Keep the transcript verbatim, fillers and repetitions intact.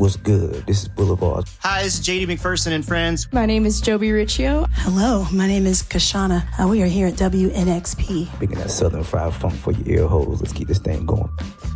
What's good? This is Boulevard. Hi, this is J D McPherson and friends. My name is Joby Riccio. Hello, my name is Kashana. Uh, we are here at W N X P. Picking that Southern fried funk for your ear holes. Let's keep this thing going.